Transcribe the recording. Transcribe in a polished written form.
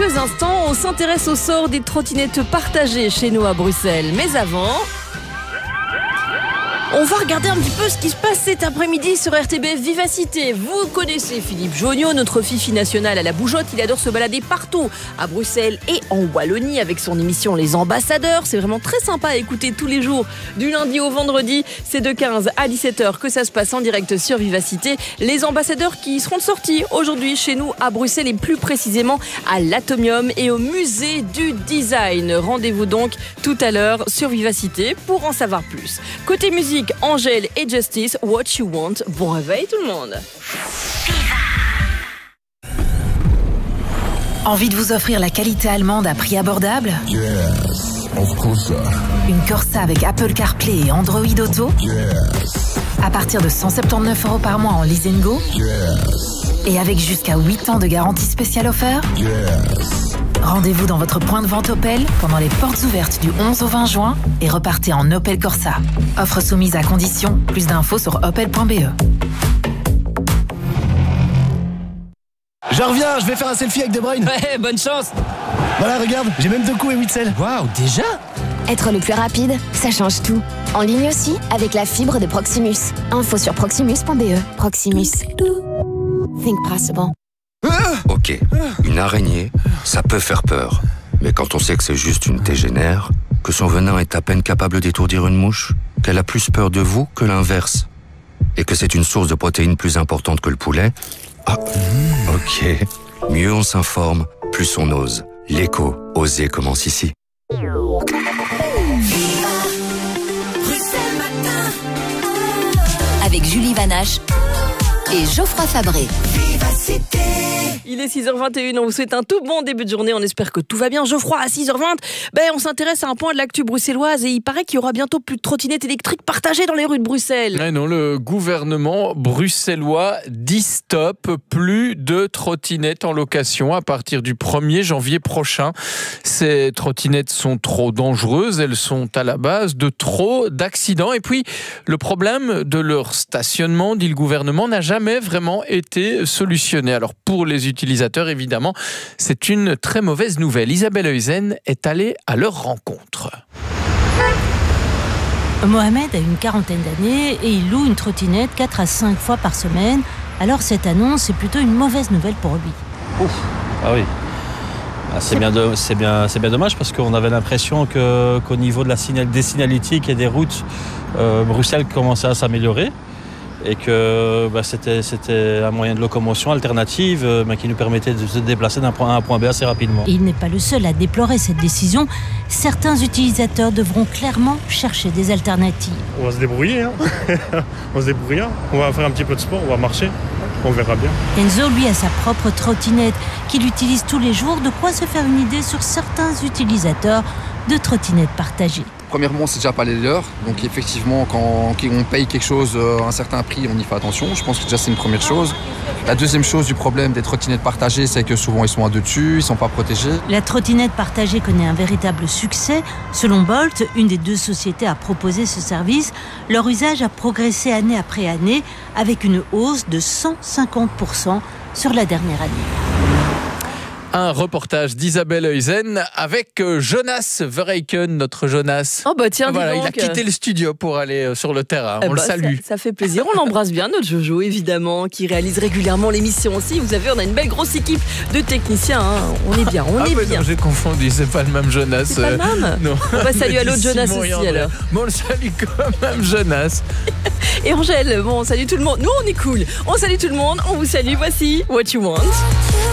quelques instants, on s'intéresse au sort des trottinettes partagées chez nous à Bruxelles. Mais avant... on va regarder un petit peu ce qui se passe cet après-midi sur RTBF Vivacité. Vous connaissez Philippe Jonniot, notre fifi national à la bougeotte. Il adore se balader partout, à Bruxelles et en Wallonie, avec son émission Les Ambassadeurs. C'est vraiment très sympa à écouter tous les jours, du lundi au vendredi. C'est de 15 à 17h que ça se passe en direct sur Vivacité. Les Ambassadeurs qui seront de sortie aujourd'hui chez nous à Bruxelles et plus précisément à l'Atomium et au Musée du Design. Rendez-vous donc tout à l'heure sur Vivacité pour en savoir plus. Côté musique, Angèle et Justice, What You Want. Bon réveil tout le monde. Envie de vous offrir la qualité allemande à prix abordable? Yes, of course. Une Corsa avec Apple CarPlay et Android Auto? Yes, À partir de 179 € par mois en Lease & Go? yes, Et avec jusqu'à 8 ans de garantie spéciale offerte? yes. Rendez-vous dans votre point de vente Opel pendant les portes ouvertes du 11 au 20 juin et repartez en Opel Corsa. Offre soumise à condition. Plus d'infos sur opel.be. J'en reviens, je vais faire un selfie avec De Bruyne. Ouais, bonne chance. Voilà, regarde, j'ai même 2 coups et 8 sels. Waouh, déjà? Être le plus rapide, ça change tout. En ligne aussi, avec la fibre de Proximus. Info sur proximus.be. Proximus. Think possible. Ok, une araignée, ça peut faire peur. Mais quand on sait que c'est juste une tégénère, que son venin est à peine capable d'étourdir une mouche, qu'elle a plus peur de vous que l'inverse, et que c'est une source de protéines plus importante que le poulet, ok. Mieux on s'informe, plus on ose. L'écho, oser commence ici. Avec Julie Vanache et Geoffroy Fabré. Il est 6h21, on vous souhaite un tout bon début de journée, on espère que tout va bien. Geoffroy, à 6h20, on s'intéresse à un point de l'actu bruxelloise et il paraît qu'il y aura bientôt plus de trottinettes électriques partagées dans les rues de Bruxelles. Ouais, non, le gouvernement bruxellois dit stop, plus de trottinettes en location à partir du 1er janvier prochain. Ces trottinettes sont trop dangereuses, elles sont à la base de trop d'accidents et puis le problème de leur stationnement, dit le gouvernement, n'a jamais vraiment été solutionné. Alors pour les utilisateurs, évidemment, c'est une très mauvaise nouvelle. Isabelle Heusen est allée à leur rencontre. Mohamed a une quarantaine d'années et il loue une trottinette 4 à 5 fois par semaine. Alors cette annonce est plutôt une mauvaise nouvelle pour lui. Ouf. Ah oui. C'est bien dommage parce qu'on avait l'impression qu'au niveau de des signalétiques et des routes, Bruxelles commençait à s'améliorer. Et que c'était un moyen de locomotion alternative qui nous permettait de se déplacer d'un point A à un point B assez rapidement. Et il n'est pas le seul à déplorer cette décision. Certains utilisateurs devront clairement chercher des alternatives. On va se débrouiller, hein. On se débrouille. On va faire un petit peu de sport, on va marcher. On verra bien. Enzo, lui, a sa propre trottinette qu'il utilise tous les jours. De quoi se faire une idée sur certains utilisateurs de trottinettes partagées. Premièrement, c'est déjà pas les leurs. Donc effectivement, quand on paye quelque chose à un certain prix, on y fait attention. Je pense que déjà c'est une première chose. La deuxième chose du problème des trottinettes partagées, c'est que souvent ils sont à deux dessus, ils sont pas protégés. La trottinette partagée connaît un véritable succès. Selon Bolt, une des deux sociétés à proposer ce service, leur usage a progressé année après année avec une hausse de 150% sur la dernière année. Un reportage d'Isabelle Heusen avec Jonas Verheiken, notre Jonas. Oh bah tiens, voilà, dis donc. il a quitté le studio pour aller sur le terrain. On le salue. Ça fait plaisir. On l'embrasse bien, notre Jojo, évidemment, qui réalise régulièrement l'émission aussi. Vous savez, on a une belle grosse équipe de techniciens. Hein. On est bien, on est bien. Non, j'ai confondu, c'est pas le même Jonas. C'est pas le même. Non. On va saluer à l'autre Jonas aussi alors. Bon, on le salue quand même, Jonas. Et Angèle, bon, on salue tout le monde. Nous, on est cool. On salue tout le monde. On vous salue. Voici What You Want.